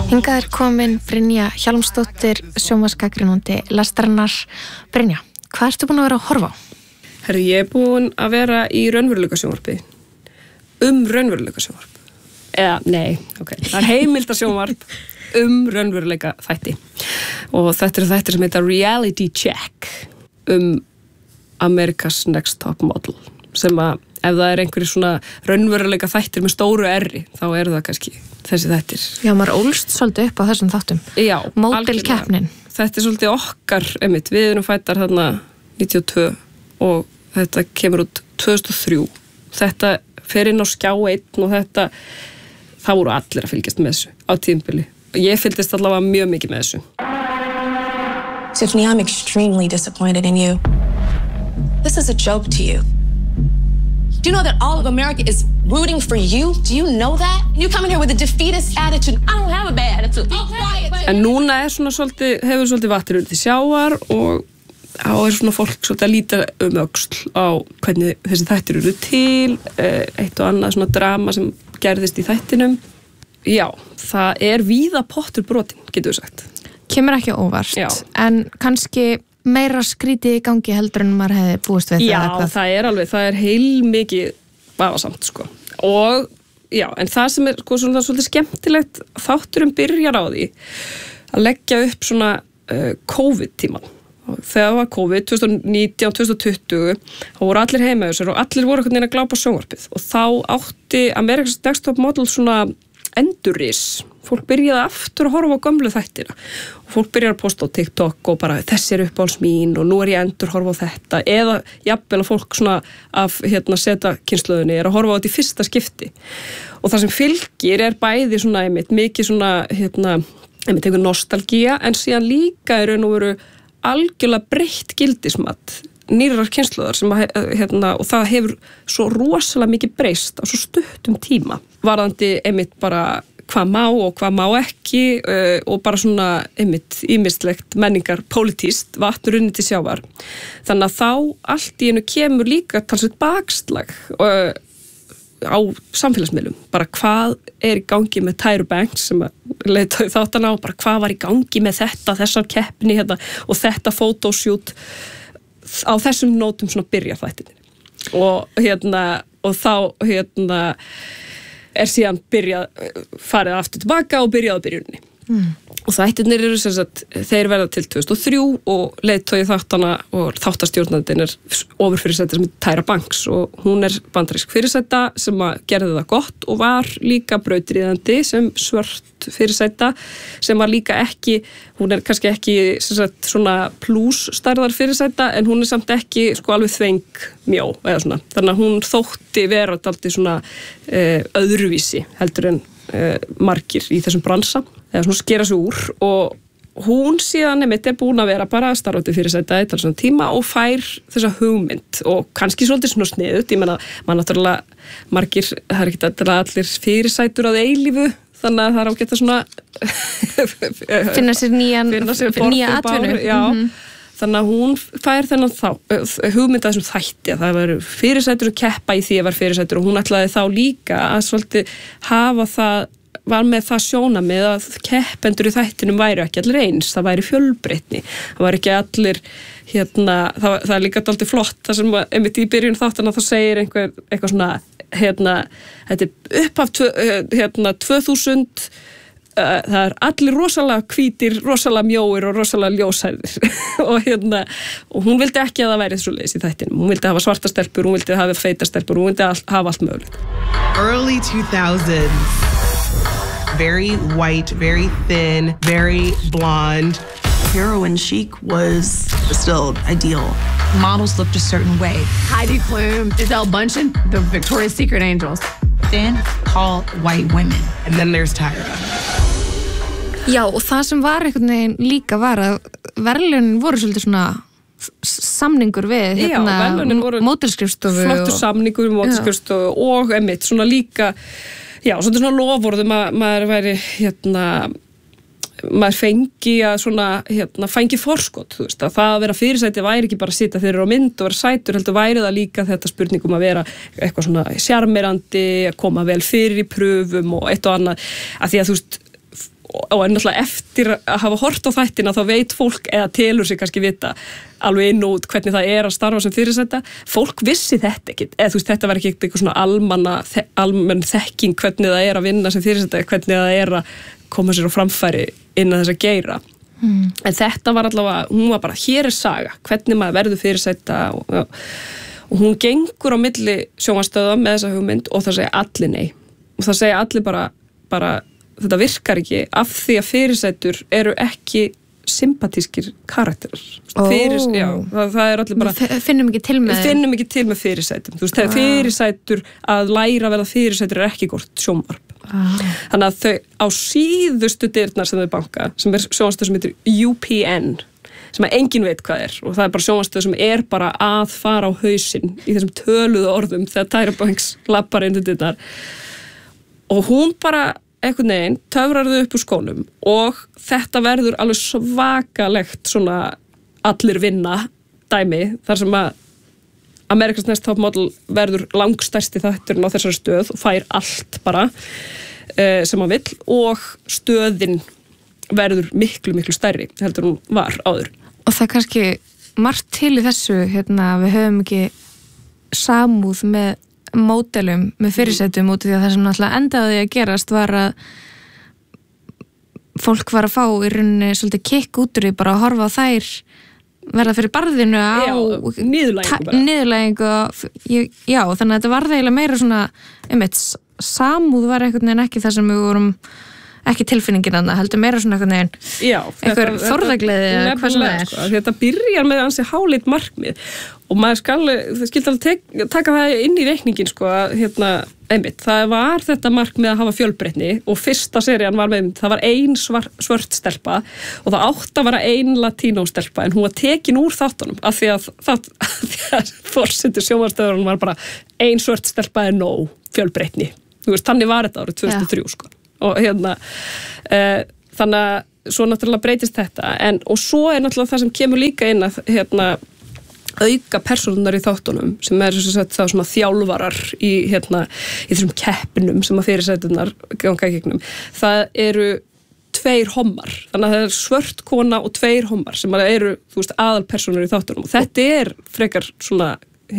Hingað komin Brynja Hjálmsdóttir, sjónvarpsgagnrýnandi Lestarinnar. Brynja, hvað ertu búin að vera að horfa á? Herri, ég búin að vera í raunveruleikasjónvarpi. Raunveruleikasjónvarp. Nei, ok. Það heimildasjónvarp raunveruleika þætti. Og þetta þættir sem heita Reality Check America's Next Top Model. Sem að ef það einhverjir svona raunveruleika þættir með stóru R, þá það kannski þessi þættir. Já, maður ólst svolítið upp á þessum þáttum. Já, módelkeppnin. Þetta svolítið okkar, einmitt. Við erum fæddar þarna 92 og þetta kemur út 2003. Þetta fer inn á Skjá 1 og það voru allir að fylgjast með þessu á tímabili. Ég fylgdist allavega mjög mikið með þessu. Tiffany, I'm extremely disappointed in you. This is a joke to you. Do you know that all of America is rooting for you? Do you know that? You come in here with a defeatist attitude. I don't have a bad attitude. Be quiet. En núna svona hefur svolítið vatnir undir sjávar og svona fólk svolítið að líta öxl á hvernig þessi þættir eru til, eitt og annað svona drama sem gerðist í þættinum. Já, það víða pottur brotin, getur við sagt. Kemur ekki óvart, Já. En kannski meira skrítið í gangi heldur en maður hefði búist við Já, það heilmikið vafasamt, sko. Og, já, en það sem sko, svolítið skemmtilegt, þátturinn byrjar á því að leggja upp svona COVID-tíman. Þegar það var COVID, 2019, 2020, þá voru allir heimaðusir og allir voru einhvern veginn að glápa sjónvarpið. Og þá átti America's Next Top Model svona endurris. Fólk byrjaði aftur að horfa á gömlu þættina og fólk byrjaði að posta á TikTok og bara þessi uppáhalds mín og nú ég endur horfa á þetta eða jafnvel að fólk svona af seta kynslóðinni að horfa á þetta í fyrsta skipti og það sem fylgir bæði svona mikið svona einhver nostalgía en síðan líka raun og veru algjörlega breytt gildismat nýrar kynslóðar sem og það hefur svo rosalega mikið breyst á svo stuttum tíma varðandi bara hvað má og hvað má ekki og bara svona ýmislegt menningar pólitískt vatn runni til sjávar. Þannig að þá allt í einu kemur líka talsveit bakslag á samfélagsmiðlum. Bara hvað í gangi með Tyra Banks sem leiðtogi þáttana og bara hvað var í gangi með þessar keppni og þetta photoshoot á þessum nótum svona byrja þættinni. Og þá síðan farið aftur tilbaka og byrjað á byrjunni. Og þættirnir eru sem sagt, þeir verða til 2003 og leiðtogi þáttana og þáttastjórnandinn ofurfyrirsæta sem Tyra Banks og hún bandarísk fyrirsæta sem gerði það gott og var líka brautryðjandi sem svört fyrirsæta sem var líka ekki, hún kannski ekki sem sagt svona plússtærðar fyrirsæta en hún samt ekki sko alveg þvengmjó eða svona. Þannig að hún þótti vera dálítið svona öðruvísi heldur en margir í þessum bransa eða svona skera sig úr og hún síðan búin að vera bara starfandi fyrirsæta í talsvönd tíma og fær þessa hugmynd og kannski svolítið svona sniðut, ég meina, maður náttúrulega margir, það ekki allir fyrirsætur að eilífu, þannig að það ágætt að svona finna sér nýja atvinnu. Já, þannig að hún fær þennan hugmynd að þessum þætti að það veru fyrirsætur að keppa í því að var fyrirsætur og hún ætlaði þá líka að svolítið hafa var með það sjónamið að keppendur í þættinum væri ekki allir eins, það væri fjölbreytni, það væri ekki allir, það líka dálítið flott, það sem einmitt í byrjun þáttana þá segir eitthvað svona, þetta upp af 2000, það allir rosalega hvítir, rosalega mjóir og rosalega ljóshærðir og hún vildi ekki að það væri svoleiðis í þættinum, hún vildi hafa svarta stelpur, hún vildi hafa feita stelpur, hún vildi hafa allt mögulegt. Early 2000s. Very white, very thin, very blonde. Heroin chic was still ideal. Models looked a certain way. Heidi Klum, Gisele Bundchen, the Victoria's Secret angels. Then call white women. And then there's Tyra. Já, og það sem var einhvern veginn líka var að verðlaunin voru svolítið svona samningur við módelskrifstofu. Flottur samningur við módelskrifstofu og einmitt svona líka svona lofvorðum að maður væri maður fengi að svona fengi forskot, þú veist, að það að vera fyrirsæti væri ekki bara að sitja fyrir á mynd og vera sætur, heldur væri það líka þetta spurningum að vera eitthvað svona sjarmerandi, að koma vel fyrir í pröfum og eitt og annað, að því að þú veist og náttúrulega eftir að hafa hort á þættina þá veit fólk eða telur sig kannski vita alveg inn og út hvernig það að starfa sem fyrirsæta. Fólk vissi þetta ekki, eða þú veist, þetta var ekki eitthvað svona almenn þekking hvernig það að vinna sem fyrirsæta, hvernig það að koma sér á framfæri innan þess að geira. En þetta var allavega, hún var bara, hér saga, hvernig maður verður fyrirsæta og hún gengur á milli sjónvarpsstöðva með þessa hugmynd og það segja allir nei. Og það segja allir bara þetta virkar ekki af því að fyrirsætur eru ekki sympatískir karakterar. Það er allir bara... Finnum ekki til með fyrirsætum. Þú veist, fyrirsætur að læra að verða fyrirsætur ekki gott sjónvarp. Þannig að þau á síðustu dyrnar sem þau banka, sem sjónvarpsstöð sem heitir UPN, sem að enginn veit hvað og það bara sjónvarpsstöð sem bara að fara á hausinn í þessum töluðu orðum þegar Tyra Banks lappar inn til dyrnar. Og hún bara einhvern veginn töfrar þau upp úr skónum og þetta verður alveg svakalegt svona allir vinna dæmi þar sem að America's Next Top Model verður langstærsti þátturinn á þessari stöð og fær allt bara sem hann vill og stöðin verður miklu, miklu stærri heldur hún var áður. Og það er kannski margt til í þessu, við höfum ekki samúð með módelum, með fyrirsætum út af því að það sem náttúrulega endaði að gerast var að fólk var að fá í rauninni svolítið kikk út úr því bara að horfa á þær verða fyrir barðinu á niðurlægingu já, þannig að þetta var eiginlega meira svona samúð var einhvern veginn ekki það sem við vorum ekki tilfinningin annað, heldur meira svona einhvern veginn einhver þorðagleði eða hvað sem það sko, þetta byrjar með ansi háleit markmið og maður skildi alveg taka það inn í reikningin sko, það var þetta markmið að hafa fjölbreytni og fyrsta serían var með það var ein svört stelpa og það átt að vera ein latínó stelpa en hún var tekin úr þáttunum af því að forsendur sjónvarpsstöðvarnar var bara ein svört stelpa er nóg fjölbreytni, þú veist, þannig var þetta árið 2003 sko og þannig að svo náttúrulega breytist þetta og svo er náttúrulega það sem kemur líka inn að auka persónunar í þáttunum sem þá svona þjálfarar í þessum keppnum sem að fyrirsæturnar ganga í gegnum. Það eru 2 hommar, þannig að það er svört kona og 2 hommar sem eru, þú veist, aðalpersónur í þáttunum og þetta er frekar svona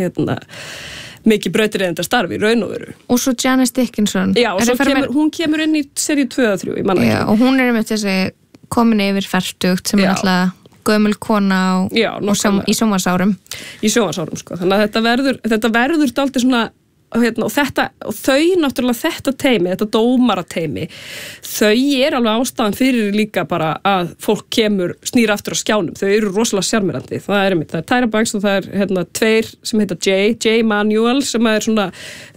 mikið brautriðenda starfi, raun og veru. Og svo Janice Dickinson. Já, og svo hún kemur inn í seríu 2 og 3, ég manna ekki. Já, og hún með þessi komin yfir fertugt sem alltaf gömul kona og í sjónvarpsárum. Í sjónvarpsárum, sko. Þannig að þetta verður dálítið svona og þau náttúrulega þetta teymi, þetta dómarateymi þau alveg ástæðan fyrir líka bara að fólk snýr aftur á skjánum, þau eru rosalega sjarmerandi það er Tyra Banks og það er 2 sem heita Jay Manuel sem er svona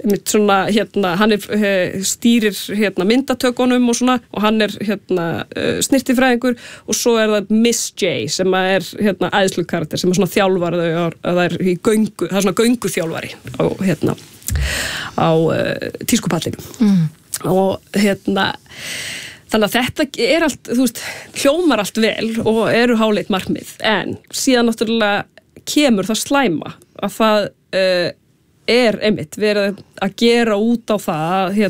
hann stýrir myndatökunum og svona og hann er snirtifræðingur og svo er það Miss J sem er æðslu karakter sem er svona þjálfari það er í göngu, það er svona gönguþjálfari og á tískupallinum og þannig að þetta er allt, þú veist, hljómar allt vel og eru háleit markmið en síðan náttúrulega kemur það slæma að það er einmitt verið að gera út á það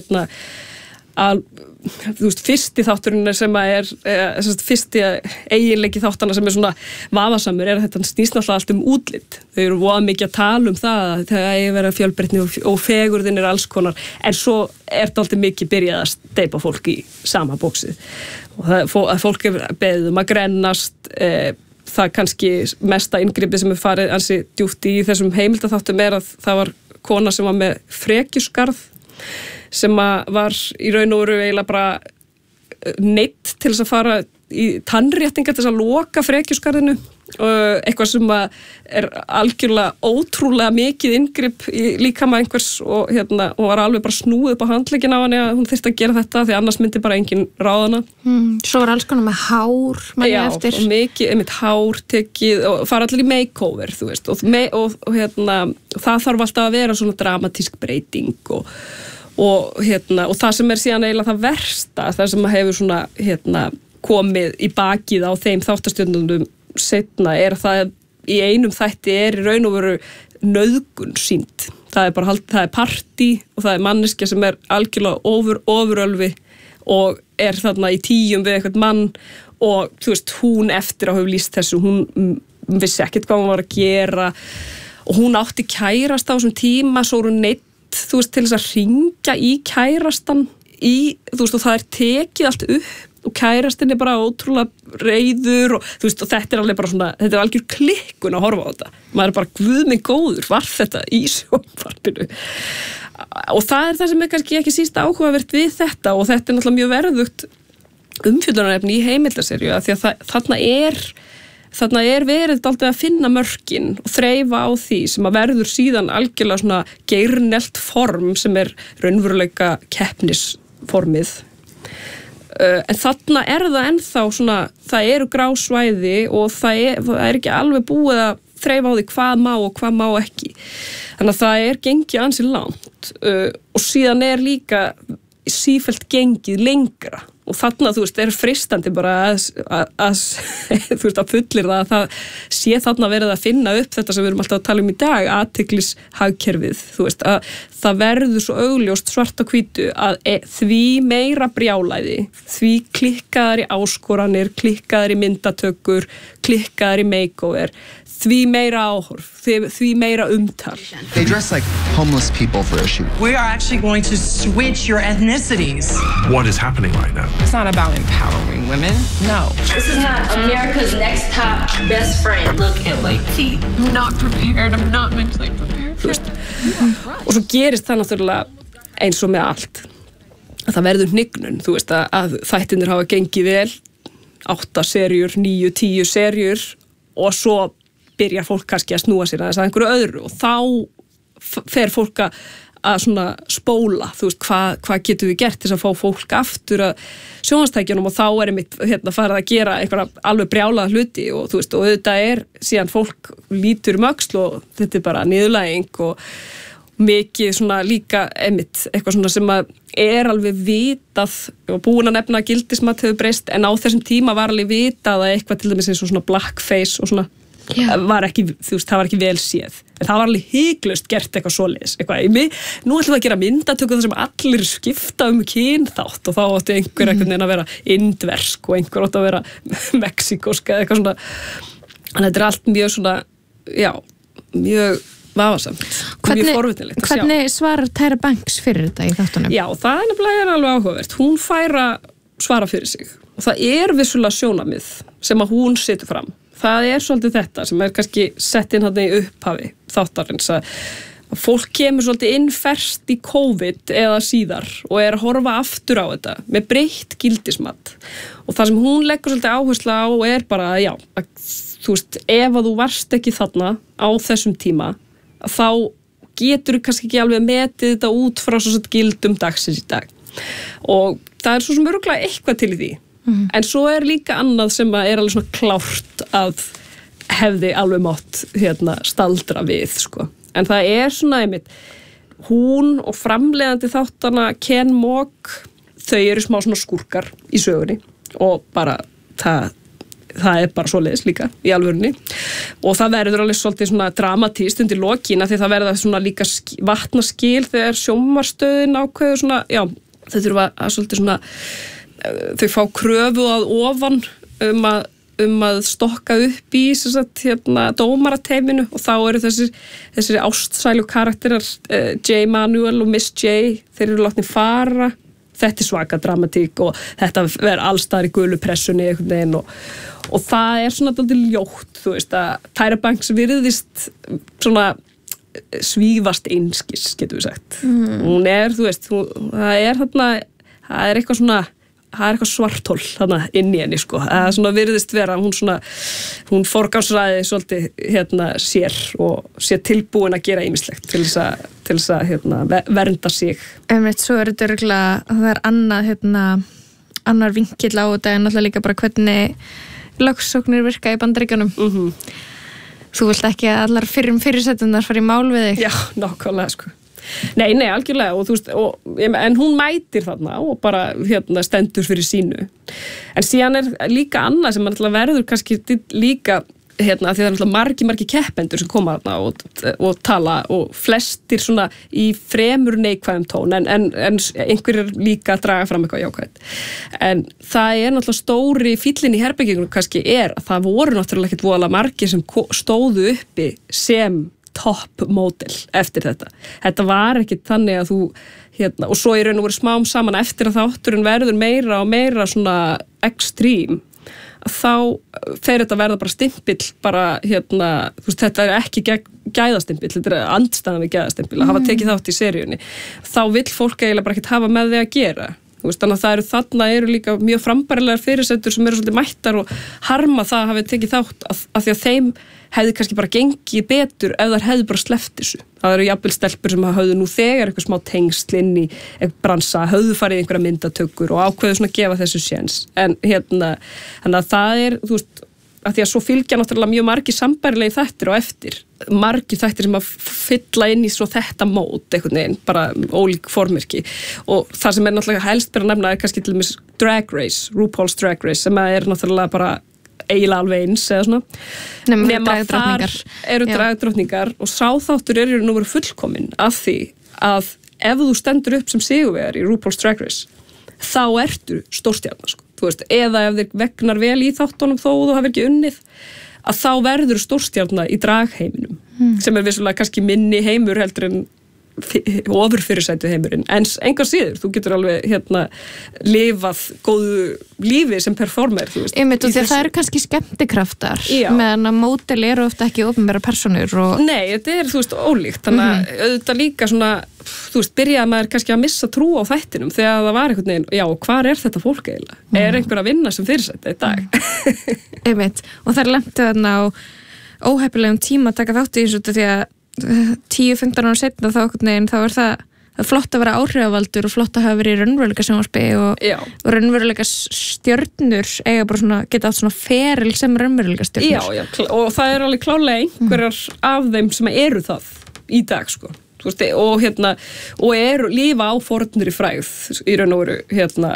að þú veist, fyrsti þátturinn sem fyrsti eiginleiki þáttana sem er svona vafasamur er að þetta snýst náttúrulega allt útlit. Þau eru voða mikið að tala það að það eigi vera fjölbreytni og fegurðin alls konar en svo er þetta alltaf mikið byrjað að steypa fólk í sama bóksið og að fólk er beðið að grennast það kannski mesta inngripið sem er farið ansi djúpt í þessum heimildaþáttum er að það var kona sem var með frekjuskarð sem var í raun og veru eiginlega bara neitt til þess að fara í tannréttinga til þess að loka frekjuskarðinu eitthvað sem er algjörlega ótrúlega mikið inngrip í líkama einhvers og var alveg bara snúið upp á handleggin á henni að hún þyrfti að gera þetta því annars myndi bara enginn ráðana. Svo var alls konar með hár eftir. Og mikið einmitt hár tekið og fara allir í makeover þú veist og það þarf alltaf að vera svona dramatísk breyting og það sem er síðan eiginlega það versta, það sem hefur svona komið í bakið á þeim þáttastjörnundum seinna er það í einum þætti í raun og veru nauðgun sýnd. Það er partí og það er manneskja sem er algjörlega ofurölvi og þarna í tíum við einhvern mann og þú veist, hún eftir að hafa lýst þessu, hún vissi ekkert hvað hún var að gera og hún átti kærasta á þessum tíma, svo hún neitt, þú veist, til þess að hringja í kærastan þú veist, og það tekið allt upp og kærastinn bara ótrúlega reiður og þú veist, og þetta alveg bara svona, þetta algjör klikkun að horfa á þetta. Maður bara, guð minn góður, var þetta í sjónvarpinu? Og það það sem kannski ekki síst áhugavert við þetta og þetta náttúrulega mjög verðugt umfjöllunarefni í heimildaserju af því að þarna verið dálítið að finna mörkin og þreifa á því sem að verður síðan algjörlega svona geirnelt form sem raunveruleika keppnisformið. En þarna það ennþá svona, það eru grásvæði og það ekki alveg búið að þreifa á því hvað má og hvað má ekki. Þannig að það gengið ansi langt og síðan líka sífellt gengið lengra. Og þarna, þú veist, freistandi bara að þú veist, að fullir það að það sé þarna verið að finna upp þetta sem við erum alltaf að tala um í dag, athyglis-hagkerfið, þú veist, að það verður svo augljóst svart á hvítu að því meira brjálæði, því klikkaðar í áskoranir, klikkaðar í myndatökur, klikkaðar í makeover, því meira áhorf, því meira umtal. They dress like homeless people for a shoot. We are actually going to switch your ethnicities. What is happening right now? It's not about empowering women. No. This is not America's Next Top Best Friend. Look at my teeth. I'm not prepared. I'm not mentally prepared. Þú veist. Og svo gerist það náttúrulega eins og með allt. Að það verður hnignun, þú veist, að þættirnir hafa gengið vel, 8 seríur, 9, 10 seríur og svo byrjar fólk kannski að snúa sér að einhverju öðru og þá fer fólk að svona spóla, þú veist, hvað getum við gert til að fá fólk aftur að sjónvarpstækjunum og þá einmitt farið að gera einhverja alveg brjálaða hluti og þú veist, og auðvitað síðan fólk lítur öxl og þetta bara niðurlæging og mikið svona líka einmitt, eitthvað svona sem að alveg vitað og búin að nefna að gildismat hefur breyst en á þessum tíma var alveg vitað að eitthvað til dæmis eins og svona blackface og svona var ekki, þú veist, það var ekki vel séð en það var alveg hygglust gert eitthvað svoleiðis nú ætlum við að gera myndatöku þar sem allir skipta kynþátt og þá átti einhver einhvern veginn að vera indversk og einhver átti að vera mexíkosk eða eitthvað svona en þetta allt mjög svona mjög vafasamt og mjög forvitnilegt að sjá. Hvernig svarar Tyra Banks fyrir þetta í þáttunum? Já, það nefnilega alveg áhugavert. Hún fær að svara fyrir sig og það vissulega sjónarmið sem að hún setur fram. Það svolítið þetta sem kannski sett inn í upphafi þáttarins að fólk kemur svolítið inn ferskt í COVID eða síðar og að horfa aftur á þetta með breytt gildismat og það sem hún leggur svolítið áherslu á bara að þú veist, ef að þú varst ekki þarna á þessum tíma þá getur þú kannski ekki alveg metið þetta út frá svo gildum dagsins í dag og það svo sem örugglega eitthvað til í því en svo líka annað sem að alveg svona klárt að hefði alveg mátt staldra við sko. En það svona einmitt hún og framleiðandi þáttana Ken Mock, þau smá svona skúrkar í sögunni og bara það bara svoleiðis líka í alvörunni og það verður alveg svolítið svona dramatískt undir lokina því það verður svona líka vatnaskil þegar sjónvarpsstöðin ákveður svona, þau þurfa að svolítið svona þau fá kröfu að ofan að stokka upp í dómarateiminu og þá eru þessir ástsælu karakterar J. Manuel og Miss J, þeir eru látnir fara þetta svaka dramatík og þetta verður allstaðar í gulu pressunni einhvern veginn og það svona dálítið ljótt, þú veist að Tyra Banks virðist svona svífast einskis, getum við sagt hún þú veist, það eitthvað svona það eitthvað svarthól þarna inn í henni sko. Það svona virðist vera hún forgangsraði svolítið sér og sé tilbúin að gera ýmislegt til þess að vernda sig. Svo þetta örugglega það annað annar vinkill á þetta en náttúrulega líka bara hvernig lögsóknir virka í Bandaríkjunum. Þú vilt ekki að allar fyrirsetundar fara í mál við þig? Já, nákvæmlega sko. Nei, algjörlega og þú veist en hún mætir þarna og bara stendur fyrir sínu en síðan líka annað sem verður kannski líka því það er náttúrulega margir keppendur sem koma þarna og tala og flestir svona í fremur neikvæðum tón en einhverjir líka að draga fram eitthvað jákvætt. En það er náttúrulega stóri fíllinn í herbyggingunum kannski að það voru náttúrulega ekkert voðalega margir sem stóðu uppi sem top model eftir þetta. Þetta var ekki þannig að þú og svo í raun og veru smám saman eftir að þátturinn verður meira og meira svona extreme þá fer þetta að verða bara stimpill bara þú veist, þetta er ekki gæðastimpill, þetta er andstæðan við gæðastimpill að hafa tekið þátt í seríunni þá vill fólk eiginlega bara ekkert hafa með því að gera veist, þannig að þarna eru líka mjög frambærilegar fyrirsettur sem eru svolítið mættar og harma það að hafa tekið þátt af því að þeim hefði kannski bara gengið betur ef þær hefði bara sleppt þessu. Það eru jafnvel stelpur sem höfðu nú þegar eitthvað smá tengsl inn í bransa, höfðu farið einhverja myndatökur og ákveðu svona að gefa þessu séns. En þannig að það er, þú veist, að því að svo fylgja náttúrulega mjög margir sambærilegi þættir og eftir. Margir þættir sem að fylla inn í svo þetta mót, einhvern veginn, bara ólík formyrki. Og það sem er náttúrulega helst bara að nefna er kannski til dæmis Drag Race, RuPaul's Drag Race, sem er náttúrulega bara eiginlega alveg eins eða svona nema þar eru dragdrottningar og sáþáttur eru nú verið fullkomin af því að ef þú stendur upp sem sigurvegari í RuPaul's Drag Race þá ertu stórstjarna sko. Þú veist, eða ef þér vegnar vel í þáttunum þó þú hafi ekki unnið að þá verður stórstjarna í dragheiminum sem er vissulega kannski minni heimur heldur en ofurfyrirsætu heimurinn, en engar síður þú getur alveg lifað góðu lífi sem performer þú veist. Einmitt, og því að það eru kannski skemmtikraftar meðan að módel eru ofta ekki opinbera personur og... Nei, þetta er þú veist ólíkt þannig að auðvitað líka svona þú veist, byrjaði maður kannski að missa trú á þættinum þegar það var einhvern veginn, já, hvar er þetta fólk eiginlega? Er einhver að vinna sem fyrirsæta í dag? Einmitt, og það er lemtið þarna á óheppilegum tíma að taka þátt í þessu því að 10-15 ára setna þá er það flott að vera áhrifavaldur og flott að hafa verið í raunveruleika sjónvarpi og raunveruleika stjörnur eiga bara svona, geta átt svona feril sem raunveruleika stjörnur. Já, og það er alveg klárlega einhverjar af þeim sem eru það í dag sko. Þú veist, og eru lífa á fornri frægð í raun og veru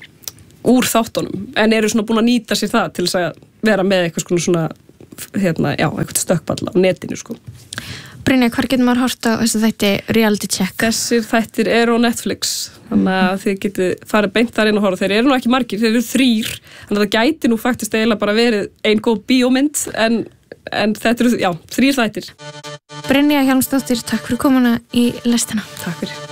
úr þáttunum, en eru svona búin að nýta sér það til þess að vera með eitthvað svona eitthvað stökkball á netinu sko. Brynja, hvar getur maður hort á þessi þætti reality check? Þessir þættir eru á Netflix þannig að þið getið farið beint þar inn og horfa. Þeir eru nú ekki margir, þeir eru 3 þannig að það gæti nú faktist eiginlega bara verið ein góð bíómynd en þetta eru 3 þættir. Brynja Hjálmsdóttir, takk fyrir komuna í lestina. Takk fyrir.